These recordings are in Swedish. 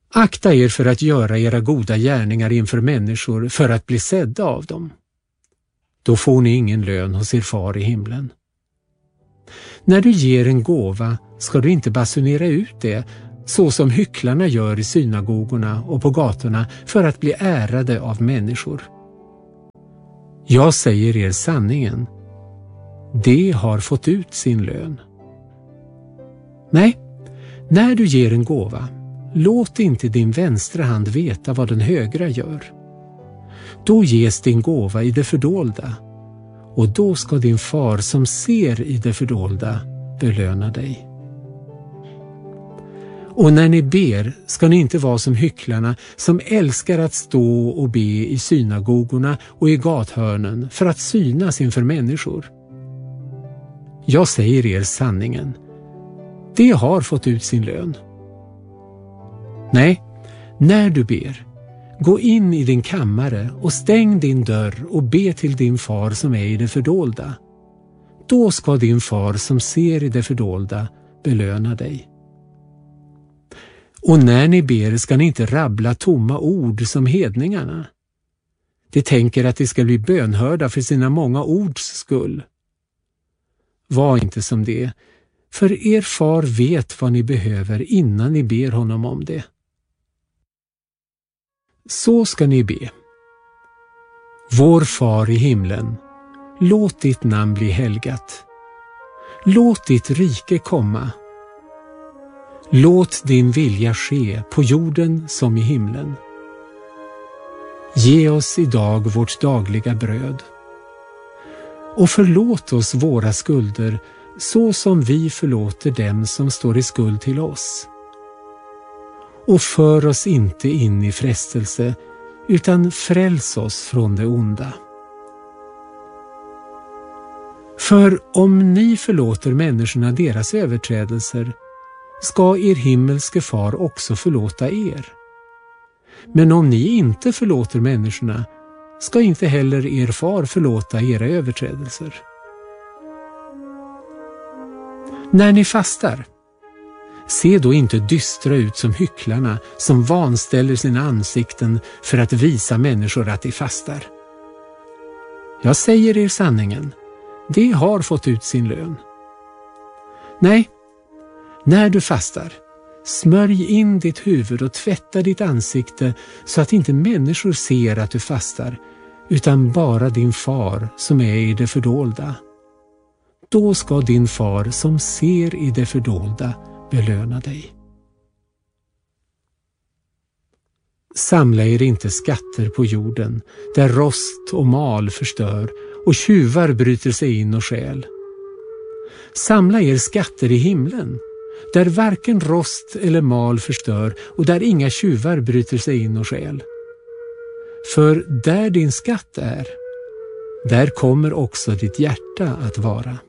Akta er för att göra era goda gärningar inför människor för att bli sedda av dem. Då får ni ingen lön hos er far i himlen. När du ger en gåva ska du inte basunera ut det så som hycklarna gör i synagogorna och på gatorna för att bli ärade av människor. Jag säger er sanningen. De har fått ut sin lön. Nej, när du ger en gåva, låt inte din vänstra hand veta vad den högra gör. Då ges din gåva i det fördolda, och då ska din far som ser i det fördolda belöna dig. Och när ni ber ska ni inte vara som hycklarna som älskar att stå och be i synagogorna och i gathörnen för att synas inför människor. Jag säger er sanningen. De har fått ut sin lön. Nej, när du ber, gå in i din kammare och stäng din dörr och be till din far som är i det fördolda. Då ska din far som ser i det fördolda belöna dig. Och när ni ber ska ni inte rabbla tomma ord som hedningarna. De tänker att de ska bli bönhörda för sina många ords skull. Var inte som det, för er far vet vad ni behöver innan ni ber honom om det. Så ska ni be. Vår far i himlen, låt ditt namn bli helgat. Låt ditt rike komma. Låt din vilja ske på jorden som i himlen. Ge oss idag vårt dagliga bröd. Och förlåt oss våra skulder så som vi förlåter dem som står i skuld till oss. Och för oss inte in i frestelse, utan fräls oss från det onda. För om ni förlåter människorna deras överträdelser, ska er himmelske far också förlåta er. Men om ni inte förlåter människorna, ska inte heller er far förlåta era överträdelser. När ni fastar, se då inte dystra ut som hycklarna som vanställer sina ansikten för att visa människor att de fastar. Jag säger er sanningen, de har fått ut sin lön. Nej, när du fastar, smörj in ditt huvud och tvätta ditt ansikte så att inte människor ser att du fastar, utan bara din far som är i det fördolda. Då ska din far som ser i det fördolda belöna dig. Samla er inte skatter på jorden, där rost och mal förstör och tjuvar bryter sig in och stjäl. Samla er skatter i himlen, där varken rost eller mal förstör och där inga tjuvar bryter sig in och stjäl. För där din skatt är, där kommer också ditt hjärta att vara.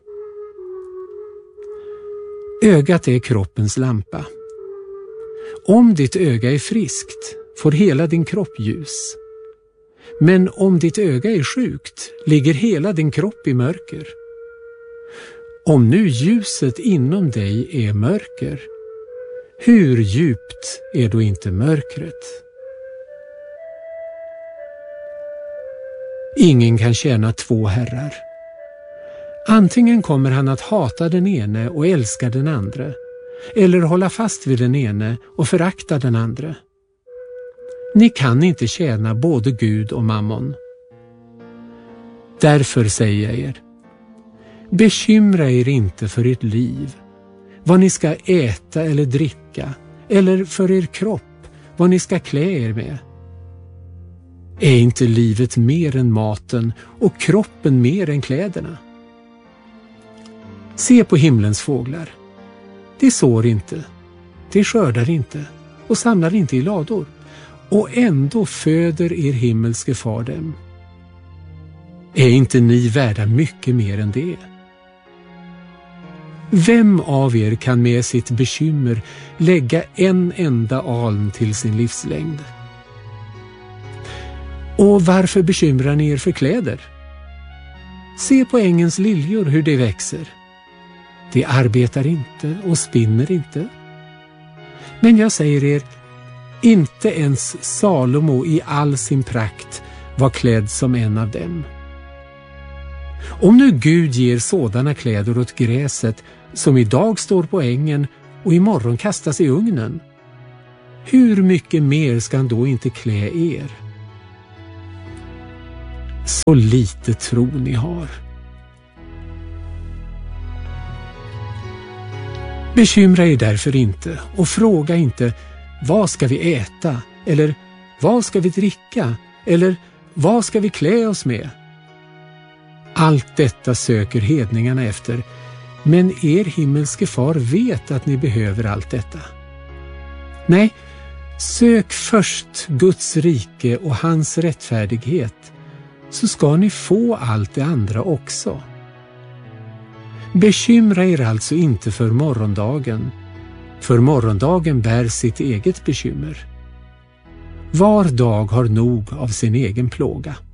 Ögat är kroppens lampa. Om ditt öga är friskt får hela din kropp ljus. Men om ditt öga är sjukt ligger hela din kropp i mörker. Om nu ljuset inom dig är mörker, hur djupt är då inte mörkret? Ingen kan tjäna två herrar. Antingen kommer han att hata den ene och älska den andra, eller hålla fast vid den ene och förakta den andra. Ni kan inte tjäna både Gud och mammon. Därför säger jag er, bekymra er inte för ert liv, vad ni ska äta eller dricka, eller för er kropp, vad ni ska klä er med. Är inte livet mer än maten och kroppen mer än kläderna? Se på himlens fåglar. De sår inte, de skördar inte och samlar inte i lador, och ändå föder er himmelske far dem. Är inte ni värda mycket mer än det? Vem av er kan med sitt bekymmer lägga en enda aln till sin livslängd? Och varför bekymrar ni er för kläder? Se på ängens liljor hur de växer. De arbetar inte och spinner inte. Men jag säger er, Inte ens Salomo i all sin prakt var klädd som en av dem. Om nu Gud ger sådana kläder åt gräset som idag står på ängen och imorgon kastas i ugnen, hur mycket mer ska han då inte klä er? Så lite tro ni har. Bekymra er därför inte och fråga inte: vad ska vi äta? Eller vad ska vi dricka? Eller vad ska vi klä oss med? Allt detta söker hedningarna efter, men er himmelske far vet att ni behöver allt detta. Nej, sök först Guds rike och hans rättfärdighet, så ska ni få allt det andra också. Bekymra er alltså inte för morgondagen bär sitt eget bekymmer. Var dag har nog av sin egen plåga.